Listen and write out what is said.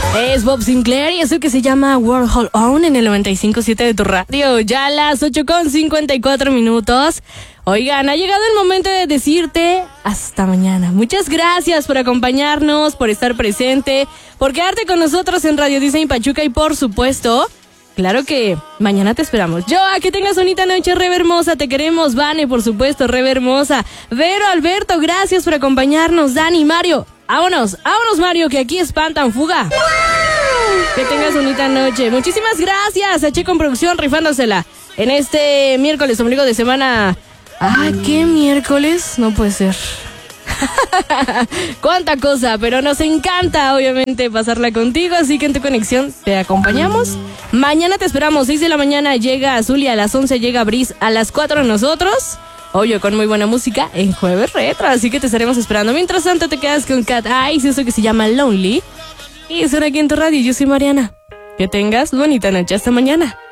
Es Bob Sinclair y eso que se llama Warhol On en el 95.7 de tu radio. Ya a las 8:54. Oigan, ha llegado el momento de decirte hasta mañana. Muchas gracias por acompañarnos, por estar presente, por quedarte con nosotros en Radio Disney Pachuca y por supuesto, claro que mañana te esperamos. Joa, que tengas bonita noche, Rebe hermosa, te queremos. Vane, por supuesto, Rebe hermosa. Vero, Alberto, gracias por acompañarnos. Dani, Mario, vámonos Mario, que aquí espantan fuga. ¡Wow! Que tengas bonita noche. Muchísimas gracias a Checo en Producción rifándosela en este miércoles, ombligo de semana. Ah, ¿qué miércoles? No puede ser. Cuánta cosa, pero nos encanta obviamente pasarla contigo, así que en tu conexión te acompañamos. Mañana te esperamos, 6 de la mañana llega Zulia, a las 11 llega Briz, a las 4 nosotros, obvio con muy buena música en Jueves Retro, así que te estaremos esperando. Mientras tanto te quedas con Cat Eyes, eso que se llama Lonely, y suena aquí en tu radio. Yo soy Mariana, que tengas bonita noche, hasta mañana.